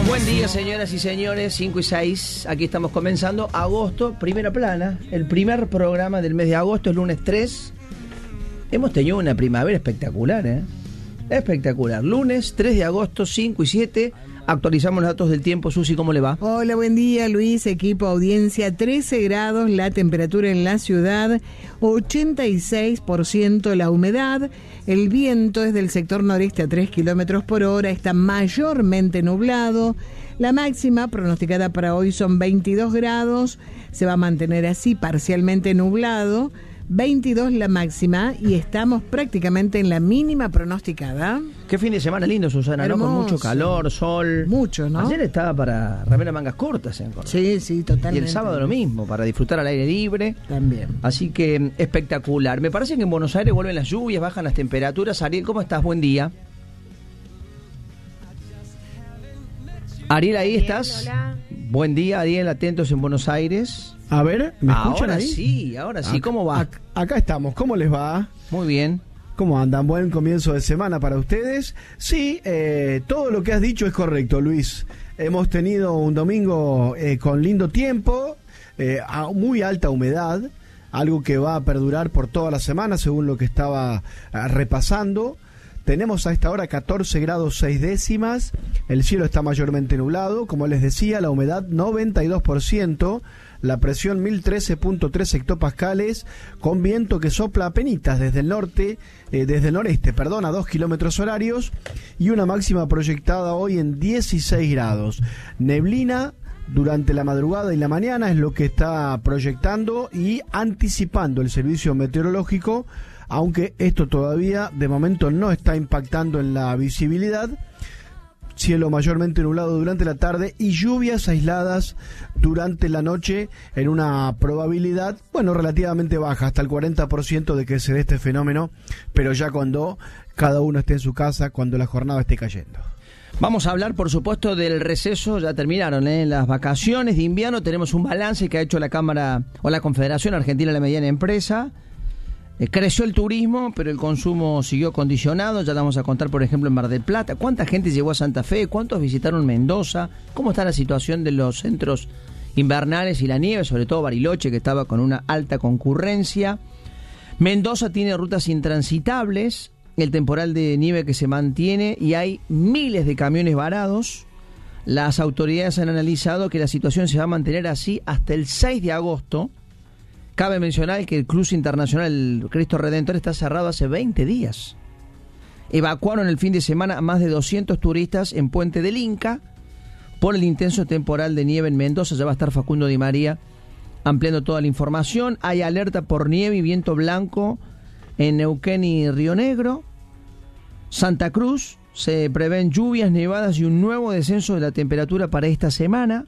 Buen día, señoras y señores, 5 y 6, aquí estamos comenzando agosto, primera plana, el primer programa del mes de agosto, el lunes 3. Hemos tenido una primavera espectacular, espectacular. Lunes 3 de agosto, 5 y 7, actualizamos los datos del tiempo. Susi, ¿cómo le va? Hola, buen día, Luis, equipo, audiencia. 13 grados la temperatura en la ciudad, 86% la humedad. El viento es del sector noreste a 3 kilómetros por hora, está mayormente nublado. La máxima pronosticada para hoy son 22 grados, se va a mantener así, parcialmente nublado. 22 la máxima y estamos prácticamente en la mínima pronosticada. Qué fin de semana lindo, Susana, hermoso, ¿no? Con mucho calor, sol. Mucho, ¿no? Ayer estaba para remera mangas cortas en Córdoba. Sí, totalmente. Y el sábado lo mismo, para disfrutar al aire libre. También. Así que espectacular. Me parece que en Buenos Aires vuelven las lluvias, bajan las temperaturas. Ariel, ¿cómo estás? Buen día. Ariel, ahí estás. Hola. Buen día, Ariel, atentos en Buenos Aires. A ver, ¿me escuchan ahí? Ahora sí, ¿cómo va? Acá estamos, ¿cómo les va? Muy bien. ¿Cómo andan? Buen comienzo de semana para ustedes. Sí, todo lo que has dicho es correcto, Luis. Hemos tenido un domingo con lindo tiempo, a muy alta humedad, algo que va a perdurar por toda la semana, según lo que estaba repasando. Tenemos a esta hora 14 grados 6 décimas, el cielo está mayormente nublado, como les decía, la humedad 92%, la presión 1013.3 hectopascales, con viento que sopla apenitas desde el noreste, a 2 kilómetros horarios, y una máxima proyectada hoy en 16 grados. Neblina durante la madrugada y la mañana es lo que está proyectando y anticipando el servicio meteorológico, aunque esto todavía de momento no está impactando en la visibilidad. Cielo mayormente nublado durante la tarde y lluvias aisladas durante la noche en una probabilidad, relativamente baja, hasta el 40% de que se dé este fenómeno, pero ya cuando cada uno esté en su casa, cuando la jornada esté cayendo. Vamos a hablar, por supuesto, del receso. Ya terminaron las vacaciones de invierno. Tenemos un balance que ha hecho la Cámara o la Confederación Argentina de la Mediana Empresa. Creció el turismo, pero el consumo siguió condicionado. Ya vamos a contar, por ejemplo, en Mar del Plata. ¿Cuánta gente llegó a Santa Fe? ¿Cuántos visitaron Mendoza? ¿Cómo está la situación de los centros invernales y la nieve? Sobre todo Bariloche, que estaba con una alta concurrencia. Mendoza tiene rutas intransitables, el temporal de nieve que se mantiene y hay miles de camiones varados. Las autoridades han analizado que la situación se va a mantener así hasta el 6 de agosto. Cabe mencionar que el cruce internacional Cristo Redentor está cerrado hace 20 días. Evacuaron el fin de semana a más de 200 turistas en Puente del Inca por el intenso temporal de nieve en Mendoza. Ya va a estar Facundo Di María ampliando toda la información. Hay alerta por nieve y viento blanco en Neuquén y Río Negro. Santa Cruz, se prevén lluvias, nevadas y un nuevo descenso de la temperatura para esta semana.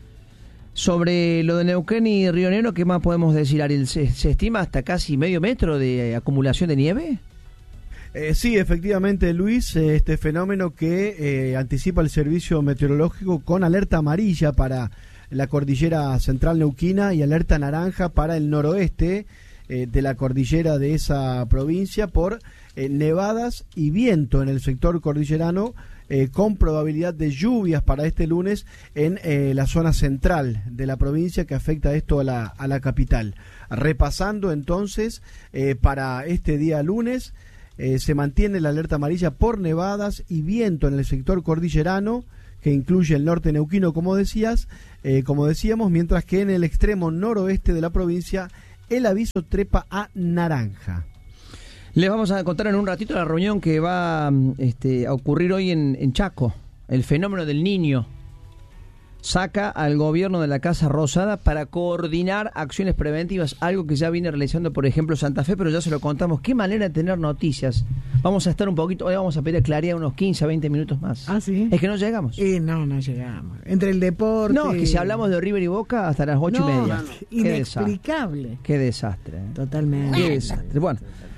Sobre lo de Neuquén y Río Negro, ¿qué más podemos decir, Ariel? ¿Se estima hasta casi medio metro de acumulación de nieve? Sí, efectivamente, Luis, este fenómeno que anticipa el servicio meteorológico con alerta amarilla para la cordillera central neuquina y alerta naranja para el noroeste de la cordillera de esa provincia por nevadas y viento en el sector cordillerano, con probabilidad de lluvias para este lunes en la zona central de la provincia, que afecta esto a la capital. Repasando entonces, para este día lunes se mantiene la alerta amarilla por nevadas y viento en el sector cordillerano, que incluye el norte neuquino, como decíamos, mientras que en el extremo noroeste de la provincia el aviso trepa a naranja. Les vamos a contar en un ratito la reunión que va a ocurrir hoy en Chaco. El fenómeno del Niño saca al gobierno de la Casa Rosada para coordinar acciones preventivas, algo que ya viene realizando, por ejemplo, Santa Fe, pero ya se lo contamos. Qué manera de tener noticias. Vamos a estar un poquito, hoy vamos a pedir claridad unos 15 a 20 minutos más. ¿Ah, sí? Es que no llegamos. No llegamos. Entre el deporte... No, es que si hablamos de River y Boca hasta las 8:30. Inexplicable. Qué desastre. Totalmente. Qué desastre. Bueno,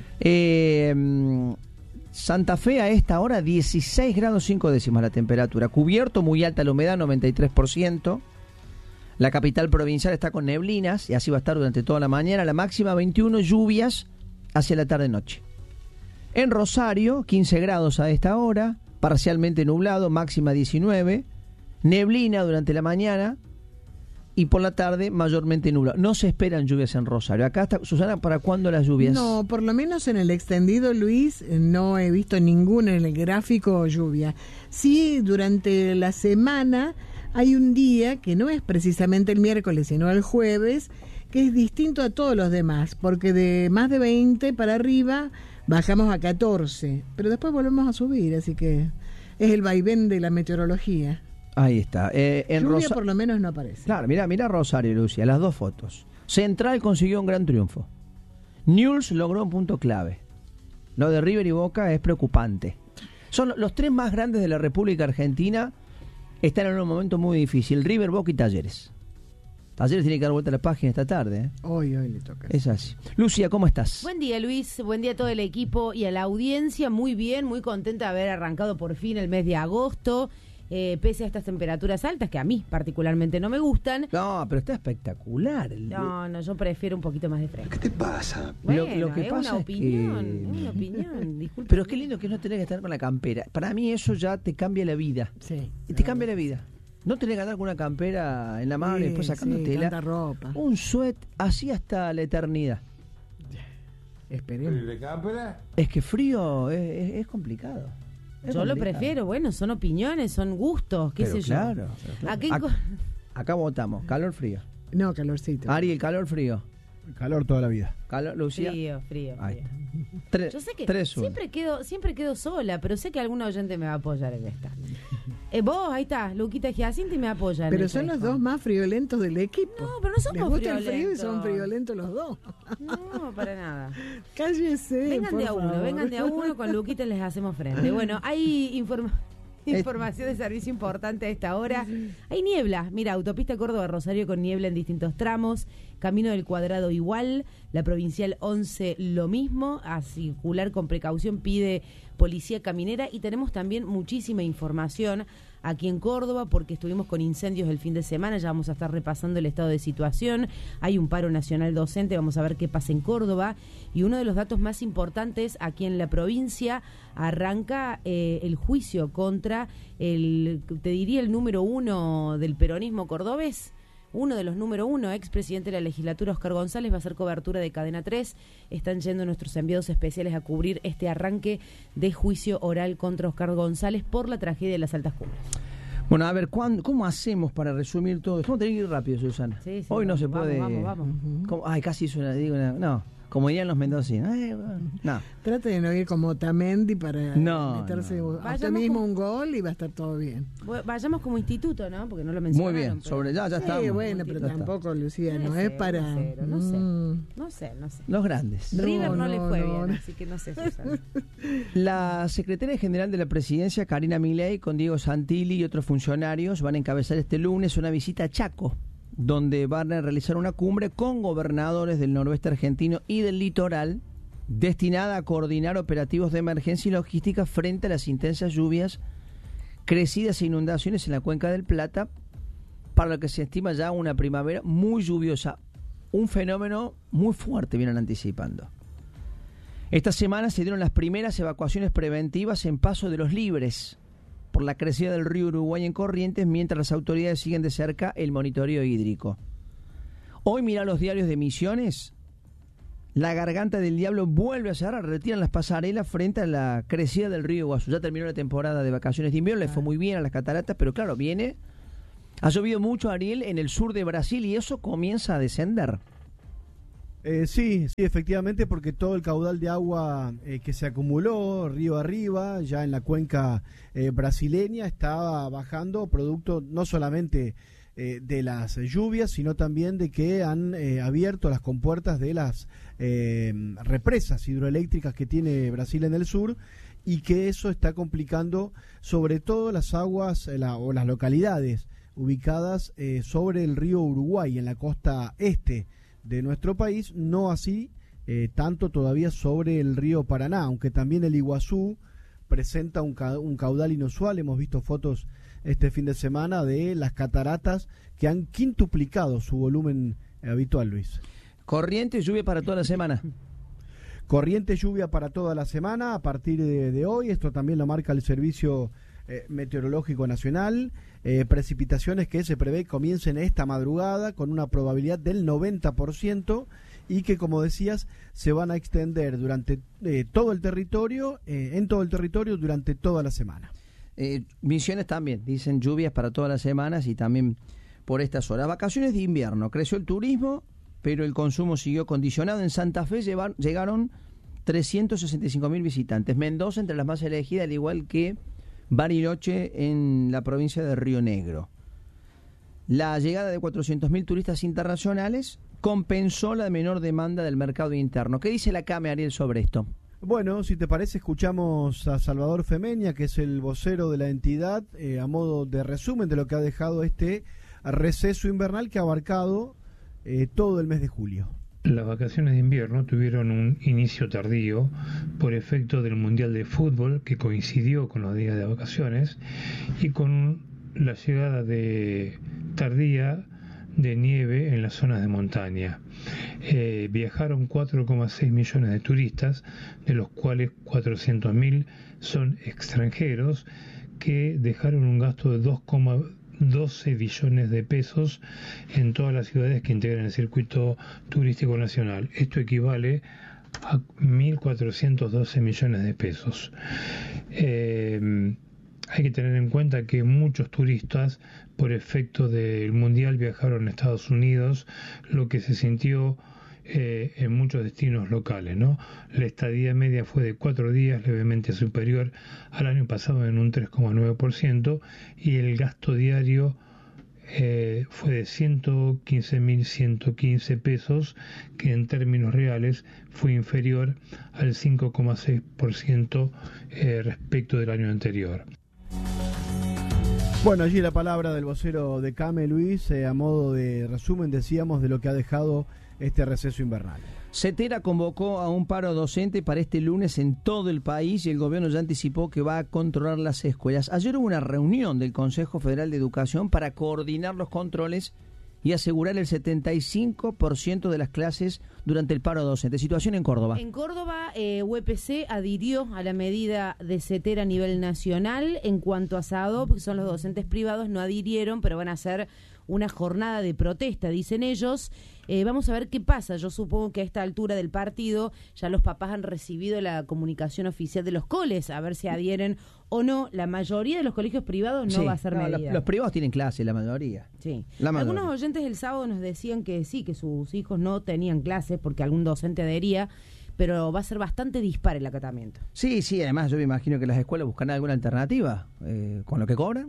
Santa Fe a esta hora 16 grados 5 décimas la temperatura, cubierto, muy alta la humedad, 93%. La capital provincial está con neblinas y así va a estar durante toda la mañana. La máxima 21, lluvias hacia la tarde-noche. En Rosario, 15 grados a esta hora, parcialmente nublado, máxima 19. neblina durante la mañana y por la tarde mayormente nublado. No se esperan lluvias en Rosario. Acá está, Susana, ¿para cuándo las lluvias? No, por lo menos en el extendido, Luis, no he visto ninguna en el gráfico lluvia. Sí, durante la semana hay un día que no es precisamente el miércoles, sino el jueves, que es distinto a todos los demás, porque de más de 20 para arriba bajamos a 14, pero después volvemos a subir, así que es el vaivén de la meteorología. Ahí está. Lluvia por lo menos no aparece. Claro, mira Rosario, Lucia, las dos fotos. Central consiguió un gran triunfo. Newell's logró un punto clave. Lo de River y Boca es preocupante. Son los tres más grandes de la República Argentina. Están en un momento muy difícil. River, Boca y Talleres. Talleres tiene que dar vuelta a la página esta tarde. Hoy le toca. Es así. Lucia, ¿cómo estás? Buen día, Luis. Buen día a todo el equipo y a la audiencia. Muy bien, muy contenta de haber arrancado por fin el mes de agosto. Pese a estas temperaturas altas, que a mí particularmente no me gustan. No, pero está espectacular. No, yo prefiero un poquito más de fresco. ¿Qué te pasa? Bueno, lo que es pasa una es opinión, que... es una opinión, disculpe. Pero qué lindo que no tenés que estar con la campera. Para mí eso ya te cambia la vida. Sí. Te cambia la vida. No tenés que andar con una campera en la mano y después sacándotela. Tanta ropa. Un suet así hasta la eternidad. Esperemos. ¿De cámara? Es que frío es complicado. Es Yo lo complicado. prefiero, bueno, son opiniones, son gustos, qué Pero sé claro, yo. pero claro. ¿A qué Acá votamos, calor frío. No, calorcito. Ariel, calor frío. Calor toda la vida. Calor, Lucía. Frío. Ahí está. Yo sé que Tres, uno. siempre quedo sola, pero sé que algún oyente me va a apoyar en esta. Vos, ahí está, Luquita Giacinti me apoya. Pero son los dos más friolentos del equipo. No, pero no somos Les gusta el frío y friolentos. son friolentos los dos. No, para nada. Cállese. Vengan por de a uno, favor. vengan de a uno, con Luquita les hacemos frente. Bueno, hay información de servicio importante a esta hora. Hay niebla, mira, autopista Córdoba-Rosario con niebla en distintos tramos, Camino del Cuadrado igual, la Provincial 11 lo mismo, a circular con precaución pide Policía Caminera y tenemos también muchísima información aquí en Córdoba porque estuvimos con incendios el fin de semana, ya vamos a estar repasando el estado de situación, hay un paro nacional docente, vamos a ver qué pasa en Córdoba y uno de los datos más importantes aquí en la provincia arranca el juicio contra te diría el número uno del peronismo cordobés. Uno de los número uno, expresidente de la legislatura, Oscar González, va a hacer cobertura de Cadena 3. Están yendo nuestros enviados especiales a cubrir este arranque de juicio oral contra Oscar González por la tragedia de las Altas Cumbres. Bueno, a ver, ¿cómo hacemos para resumir todo? Vamos a tener que ir rápido, Susana. Sí, Hoy no se vamos, puede... Vamos. Ay, casi hizo no, como dirían los mendocinos. No. Trate de no ir como Otamendi para meterse no. a usted mismo un gol y va a estar todo bien. Vayamos como instituto, ¿no? Porque no lo mencionaron. Muy bien, pero... ya Sí, estamos. bueno, pero Ya tampoco, está. Lucía, no es para... No sé. Los grandes. River no le fue no. bien, así que no sé, Susana. La secretaria general de la presidencia, Karina Milei, con Diego Santilli y otros funcionarios, van a encabezar este lunes una visita a Chaco, donde van a realizar una cumbre con gobernadores del noroeste argentino y del litoral, destinada a coordinar operativos de emergencia y logística frente a las intensas lluvias, crecidas e inundaciones en la cuenca del Plata, para lo que se estima ya una primavera muy lluviosa. Un fenómeno muy fuerte vienen anticipando. Esta semana se dieron las primeras evacuaciones preventivas en Paso de los Libres por la crecida del río Uruguay en Corrientes, mientras las autoridades siguen de cerca el monitoreo hídrico. Hoy mira los diarios de Misiones, la Garganta del Diablo vuelve a cerrar, retiran las pasarelas frente a la crecida del río Iguazú. Ya terminó la temporada de vacaciones de invierno, le fue muy bien a las cataratas, pero claro, ha llovido mucho, Ariel, en el sur de Brasil y eso comienza a descender. Sí, efectivamente, porque todo el caudal de agua que se acumuló río arriba, ya en la cuenca brasileña, estaba bajando producto no solamente de las lluvias, sino también de que han abierto las compuertas de las represas hidroeléctricas que tiene Brasil en el sur, y que eso está complicando sobre todo las aguas o las localidades ubicadas sobre el río Uruguay, en la costa este de nuestro país, no así tanto todavía sobre el río Paraná, aunque también el Iguazú presenta un caudal inusual. Hemos visto fotos este fin de semana de las cataratas que han quintuplicado su volumen habitual, Luis. Corriente, lluvia para toda la semana. Corriente, lluvia para toda la semana a partir de hoy. Esto también lo marca el Servicio Meteorológico Nacional, precipitaciones que se prevé comiencen esta madrugada con una probabilidad del 90% y que, como decías, se van a extender durante todo el territorio, en todo el territorio durante toda la semana. Misiones también, dicen lluvias para todas las semanas y también por estas horas. Vacaciones de invierno, creció el turismo, pero el consumo siguió condicionado. En Santa Fe llegaron 365.000 visitantes. Mendoza entre las más elegidas, al igual que Bariloche en la provincia de Río Negro. La llegada de 400.000 turistas internacionales compensó la menor demanda del mercado interno. ¿Qué dice la CAME, Ariel, sobre esto? Bueno, si te parece, escuchamos a Salvador Femeña, que es el vocero de la entidad, a modo de resumen de lo que ha dejado este receso invernal que ha abarcado todo el mes de julio. Las vacaciones de invierno tuvieron un inicio tardío por efecto del Mundial de Fútbol, que coincidió con los días de vacaciones, y con la llegada tardía de nieve en las zonas de montaña. Viajaron 4,6 millones de turistas, de los cuales 400.000 son extranjeros, que dejaron un gasto de 2,12 billones de pesos en todas las ciudades que integran el circuito turístico nacional. Esto equivale a 1.412 millones de pesos. Hay que tener en cuenta que muchos turistas, por efecto del Mundial, viajaron a Estados Unidos, lo que se sintió en muchos destinos locales, ¿no? La estadía media fue de 4 días, levemente superior al año pasado en un 3,9%, y el gasto diario fue de 115.115 pesos, que en términos reales fue inferior al 5,6% respecto del año anterior. Bueno, allí la palabra del vocero de CAME, Luis, a modo de resumen, decíamos, de lo que ha dejado este receso invernal. CETERA convocó a un paro docente para este lunes en todo el país y el gobierno ya anticipó que va a controlar las escuelas. Ayer hubo una reunión del Consejo Federal de Educación para coordinar los controles y asegurar el 75% de las clases durante el paro docente. Situación en Córdoba. En Córdoba, UPC adhirió a la medida de CETERA a nivel nacional. En cuanto a SADOP, que son los docentes privados, no adhirieron, pero van a hacer una jornada de protesta, dicen ellos. Vamos a ver qué pasa. Yo supongo que a esta altura del partido ya los papás han recibido la comunicación oficial de los coles, a ver si adhieren o no. La mayoría de los colegios privados no va a ser medida. Los privados tienen clase, la mayoría. Sí. La mayoría. Algunos oyentes el sábado nos decían que sí, que sus hijos no tenían clases porque algún docente adhería, pero va a ser bastante dispar el acatamiento. Sí, además yo me imagino que las escuelas buscan alguna alternativa con lo que cobran.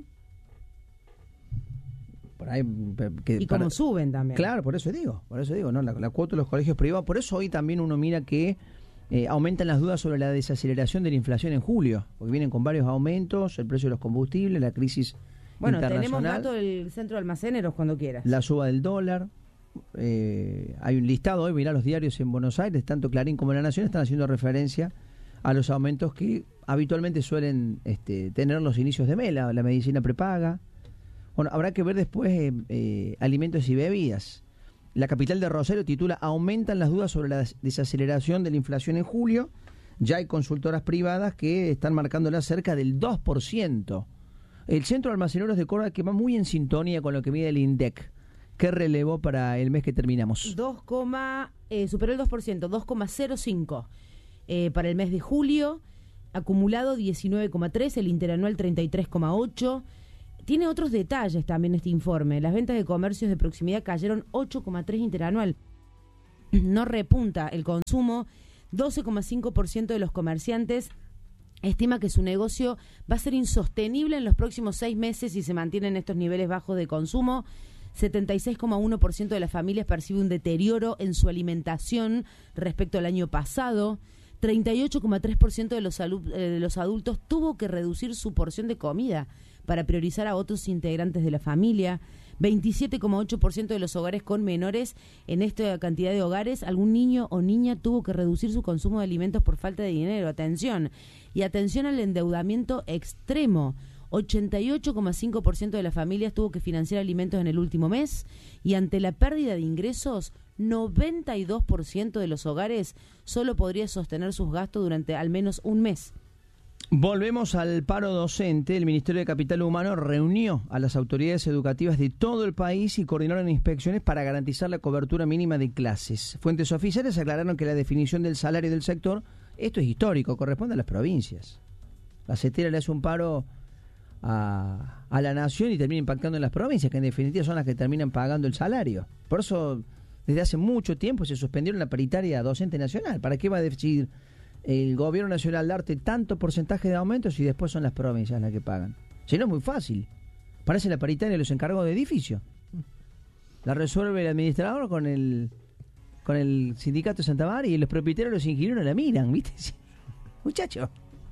Por ahí, y como suben también. Claro, por eso digo, ¿no? La cuota de los colegios privados. Por eso hoy también uno mira que aumentan las dudas sobre la desaceleración de la inflación en julio, porque vienen con varios aumentos, el precio de los combustibles, la crisis internacional. Tenemos datos del centro de almaceneros cuando quieras. La suba del dólar. Hay un listado hoy, mirá los diarios en Buenos Aires, tanto Clarín como La Nación están haciendo referencia a los aumentos que habitualmente suelen tener los inicios de mes, la medicina prepaga. Bueno, habrá que ver después alimentos y bebidas. La capital de Rosario titula "Aumentan las dudas sobre la desaceleración de la inflación en julio". Ya hay consultoras privadas que están marcándola cerca del 2%. El Centro de Almaceneros de Córdoba, que va muy en sintonía con lo que mide el INDEC. ¿Qué relevó para el mes que terminamos? Superó el 2%, 2,05 para el mes de julio. Acumulado 19,3, el interanual 33,8. Tiene otros detalles también este informe. Las ventas de comercios de proximidad cayeron 8,3 interanual. No repunta el consumo. 12,5% de los comerciantes estima que su negocio va a ser insostenible en los próximos 6 meses si se mantienen estos niveles bajos de consumo. 76,1% de las familias percibe un deterioro en su alimentación respecto al año pasado. 38,3% de los adultos tuvo que reducir su porción de comida para priorizar a otros integrantes de la familia. 27,8% de los hogares con menores, en esta cantidad de hogares, algún niño o niña tuvo que reducir su consumo de alimentos por falta de dinero. Atención. Y atención al endeudamiento extremo. 88,5% de las familias tuvo que financiar alimentos en el último mes, y ante la pérdida de ingresos, 92% de los hogares solo podría sostener sus gastos durante al menos un mes. Volvemos al paro docente. El Ministerio de Capital Humano reunió a las autoridades educativas de todo el país y coordinaron inspecciones para garantizar la cobertura mínima de clases. Fuentes oficiales aclararon que la definición del salario del sector, esto es histórico, corresponde a las provincias. La CETERA le hace un paro a la nación y termina impactando en las provincias, que en definitiva son las que terminan pagando el salario. Por eso, desde hace mucho tiempo se suspendieron la paritaria docente nacional. ¿Para qué va a decidir el gobierno nacional darte tanto porcentaje de aumento si después son las provincias las que pagan? Si no, es muy fácil. Parece la paritaria de los encargos de edificio. La resuelve el administrador con el sindicato de Santa María y los propietarios, los ingenieros la miran, ¿viste? Muchachos.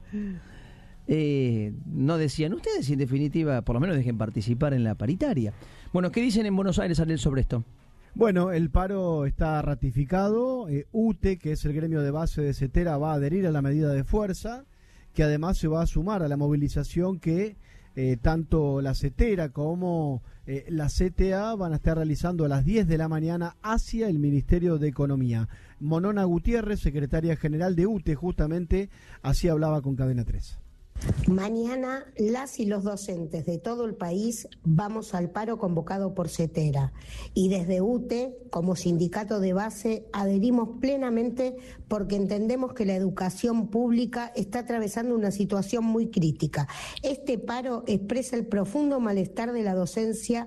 No decían ustedes, en definitiva, por lo menos dejen participar en la paritaria. Bueno, ¿qué dicen en Buenos Aires, Ariel, sobre esto? Bueno, el paro está ratificado. UTE, que es el gremio de base de CETERA, va a adherir a la medida de fuerza, que además se va a sumar a la movilización que tanto la CETERA como la CTA van a estar realizando a las 10 de la mañana hacia el Ministerio de Economía. Monona Gutiérrez, secretaria general de UTE, justamente así hablaba con Cadena 3. Mañana las y los docentes de todo el país vamos al paro convocado por CETERA y desde UTE, como sindicato de base, adherimos plenamente porque entendemos que la educación pública está atravesando una situación muy crítica. Este paro expresa el profundo malestar de la docencia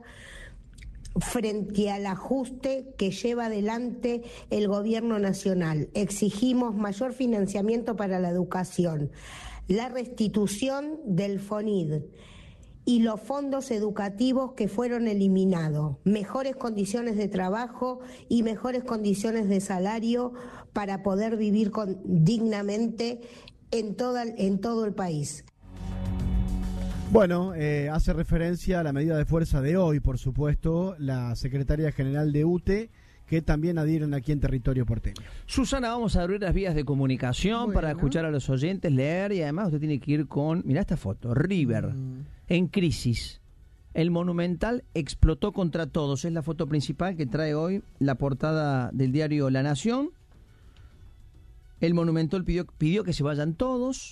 frente al ajuste que lleva adelante el gobierno nacional. Exigimos mayor financiamiento para la educación, la restitución del FONID y los fondos educativos que fueron eliminados, mejores condiciones de trabajo y mejores condiciones de salario para poder vivir dignamente en todo el país. Bueno, hace referencia a la medida de fuerza de hoy, por supuesto, la secretaria general de UTE, que también adhieren aquí en territorio porteño. Susana, vamos a abrir las vías de comunicación para escuchar a los oyentes, leer, y además usted tiene que ir con, mirá esta foto, River, en crisis. El Monumental explotó contra todos. Es la foto principal que trae hoy la portada del diario La Nación. El Monumental pidió que se vayan todos.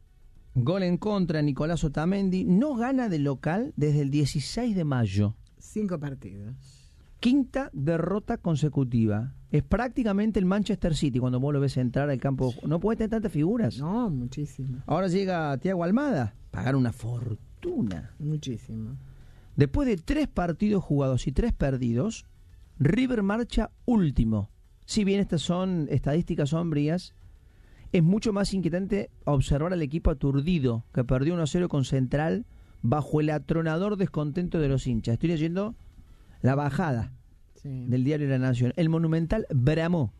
Gol en contra, Nicolás Otamendi. No gana de local desde el 16 de mayo. 5 partidos. Quinta derrota consecutiva. Es prácticamente el Manchester City cuando vos lo ves entrar al campo. No puede tener tantas figuras. No, muchísimo. Ahora llega Thiago Almada. Pagar una fortuna. Muchísimo. Después de 3 partidos jugados y 3 perdidos, River marcha último. Si bien estas son estadísticas sombrías, es mucho más inquietante observar al equipo aturdido que perdió 1-0 con Central bajo el atronador descontento de los hinchas. Estoy leyendo la bajada del diario La Nación. El Monumental bramó.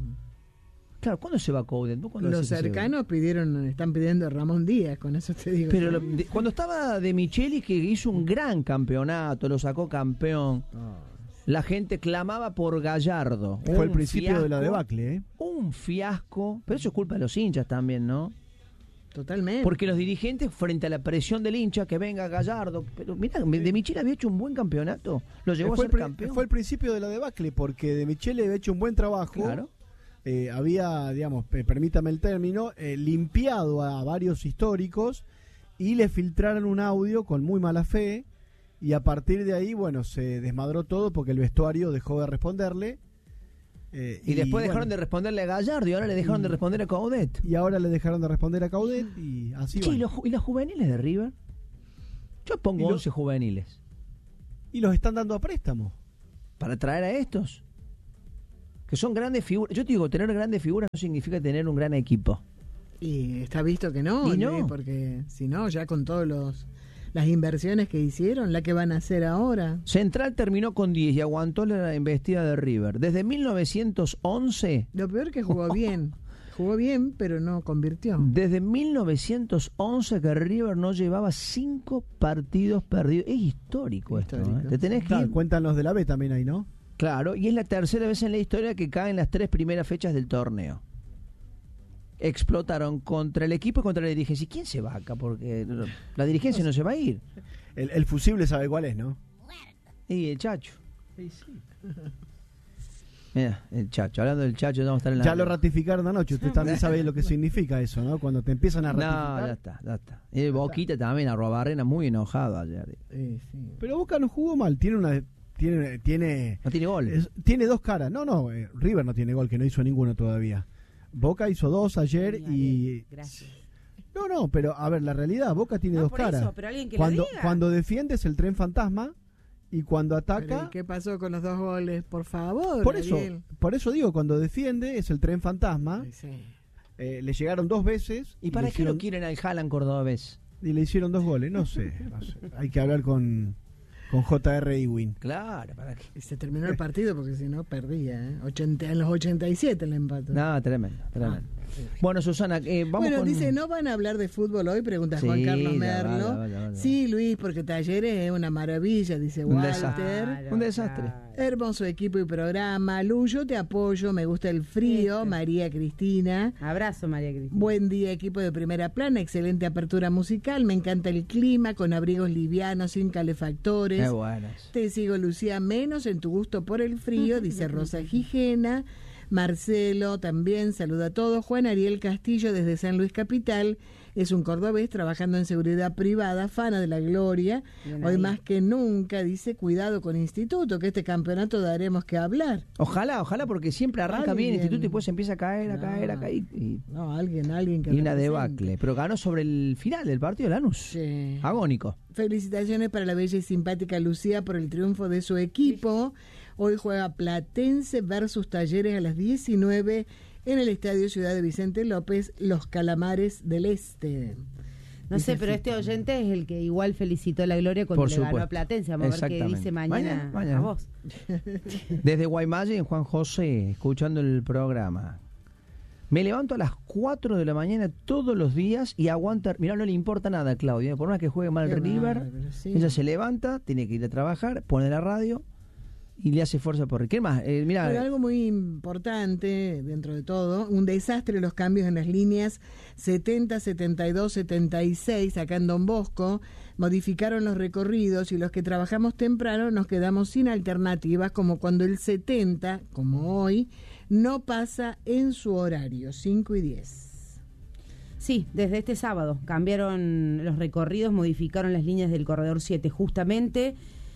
Claro, ¿cuándo se va Coudet? Los cercanos están pidiendo a Ramón Díaz, con eso te digo. Pero cuando estaba De Michelis, que hizo un gran campeonato, lo sacó campeón, la gente clamaba por Gallardo. Fue el principio de la debacle, ¿eh? Un fiasco, pero eso es culpa de los hinchas también, ¿no? Totalmente. Porque los dirigentes, frente a la presión del hincha, que venga Gallardo, pero mira, De Micheli había hecho un buen campeonato, lo llevó a ser campeón. Fue el principio de la debacle, porque De Micheli había hecho un buen trabajo. Claro. Había, digamos, permítame el término, limpiado a varios históricos y le filtraron un audio con muy mala fe, y a partir de ahí, bueno, se desmadró todo porque el vestuario dejó de responderle. Y después dejaron de responderle a Gallardo y ahora le dejaron de responder a Coudet. Y ahora le dejaron de responder a Coudet y así va. ¿Y los juveniles de River? Yo pongo 11 juveniles. Y los están dando a préstamo. Para traer a estos. Que son grandes figuras. Yo te digo, tener grandes figuras no significa tener un gran equipo. Y está visto que no, no. Porque si no, ya con todos las inversiones que hicieron, la que van a hacer ahora. Central terminó con 10 y aguantó la embestida de River. Desde 1911... Lo peor que jugó bien. Jugó bien, pero no convirtió. Desde 1911 que River no llevaba 5 partidos perdidos. Es histórico esto. Te tenés que ir. Cuentan los de la B también ahí, ¿no? Claro, y es la tercera vez en la historia que caen las 3 primeras fechas del torneo. Explotaron contra el equipo y contra la dirigencia. ¿Y quién se va acá? Porque la dirigencia no se va a ir. El fusible sabe cuál es, ¿no? Y el Chacho. Sí. Mira, el Chacho, hablando del Chacho, vamos a estar en la... Ya lo ratificaron anoche, usted también sabe lo que significa eso, ¿no? Cuando te empiezan a ratificar. No, ya está. Y Boquita también, Arrobarrena muy enojado ayer. Sí. Pero Boca no jugó mal, no tiene gol. Tiene dos caras. No, River no tiene gol, que no hizo ninguno todavía. Boca hizo 2 ayer y... Gracias. No, pero a ver, la realidad, Boca tiene dos por caras. eso, pero alguien que cuando, lo diga. cuando defiendes el tren fantasma y cuando ataca... Pero, ¿y qué pasó con los 2 goles? Por favor, Por Ariel. eso digo, cuando defiende es el tren fantasma. Sí. Le llegaron 2 veces. ¿Y para le qué lo hicieron- quieren al Haaland cordobés? Y le hicieron 2 goles, no sé. Hay que hablar con J.R. Ewing. Claro, ¿para qué? Y se terminó el partido porque si no perdía. En los 87 el empate. No, tremendo. Bueno, Susana, vamos Bueno, con... dice, ¿no van a hablar de fútbol hoy? Pregunta Sí, Juan Carlos ya Merlo. vaya. Sí, Luis, porque Talleres es una maravilla, dice Un Walter. desastre. Un desastre. Hermoso equipo y programa. Lu, yo te apoyo, me gusta el frío. María Cristina. Abrazo, María Cristina. Buen día, equipo de Primera Plana, excelente apertura musical, me encanta el clima, con abrigos livianos, sin calefactores. Qué buenas. Te sigo, Lucía, menos en tu gusto por el frío, dice Rosa Gijena. Marcelo también saluda a todos. Juan Ariel Castillo desde San Luis Capital, es un cordobés trabajando en seguridad privada, fana de la gloria. Bien Hoy ahí. más que nunca dice, cuidado con Instituto, que este campeonato daremos que hablar. Ojalá, porque siempre arranca bien el Alguien. instituto y después empieza a caer. No, alguien que Y una represente. debacle. Pero ganó sobre el final del partido de Lanús. Sí. Agónico. Felicitaciones para la bella y simpática Lucía por el triunfo de su equipo. Hoy juega Platense versus Talleres a las 19 en el Estadio Ciudad de Vicente López, Los Calamares del Este. No sé, pero este oyente es el que igual felicitó a la Gloria cuando Por le ganó a supuesto. Platense. Vamos a ver qué Exactamente. dice mañana, Mañana. a vos. Desde Guaymallén, Juan José, escuchando el programa. Me levanto a las 4 de la mañana todos los días y aguanta. Mirá, no le importa nada a Claudia. Por más que juegue mal Qué River, bárbaro, sí. ella se levanta, tiene que ir a trabajar, pone la radio y le hace fuerza por... ¿Qué más? Mirá, Pero algo muy importante dentro de todo, un desastre los cambios en las líneas 70, 72, 76 acá en Don Bosco, modificaron los recorridos y los que trabajamos temprano nos quedamos sin alternativas, como cuando el 70, como hoy, no pasa en su horario, 5 y 10. Sí, desde este sábado cambiaron los recorridos, modificaron las líneas del corredor 7 justamente.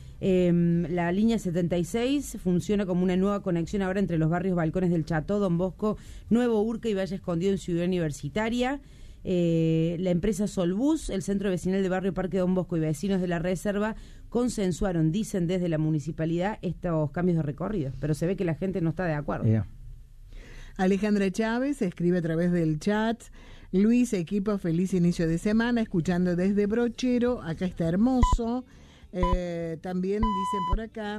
La línea 76 funciona como una nueva conexión ahora entre los barrios Balcones del Cható, Don Bosco, Nuevo Urca y Valle Escondido en Ciudad Universitaria. La empresa Solbus, el centro vecinal de barrio Parque Don Bosco y vecinos de la Reserva consensuaron, dicen desde la municipalidad, estos cambios de recorrido, pero se ve que la gente no está de acuerdo. Alejandra Chávez escribe a través del chat: Luis, equipo, feliz inicio de semana, escuchando desde Brochero, acá está hermoso. También dicen por acá,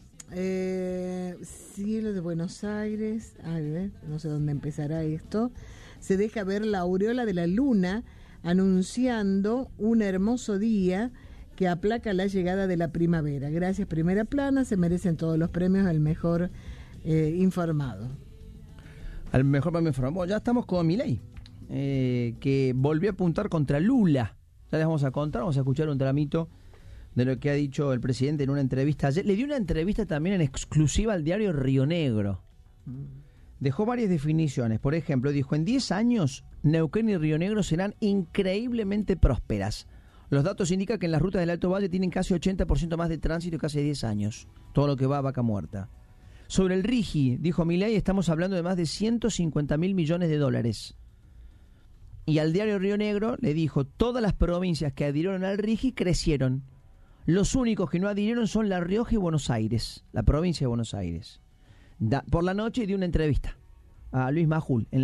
cielo de Buenos Aires, no sé dónde empezará esto, se deja ver la aureola de la luna anunciando un hermoso día que aplaca la llegada de la primavera. Gracias, Primera Plana, se merecen todos los premios al mejor informado. Al mejor para me informar. Bueno, ya estamos con Milei, que volvió a apuntar contra Lula. Ya les vamos a contar, vamos a escuchar un tramito de lo que ha dicho el presidente en una entrevista ayer. Le dio una entrevista también en exclusiva al diario Río Negro. Dejó varias definiciones. Por ejemplo, dijo: en 10 años, Neuquén y Río Negro serán increíblemente prósperas. Los datos indican que en las rutas del Alto Valle tienen casi 80% más de tránsito que hace 10 años. Todo lo que va a Vaca Muerta. Sobre el RIGI, dijo Milei, estamos hablando de más de 150.000 millones de dólares. Y al diario Río Negro le dijo: todas las provincias que adhirieron al RIGI crecieron. Los únicos que no adhirieron son La Rioja y Buenos Aires, la provincia de Buenos Aires. Por la noche dio una entrevista a Luis Majul en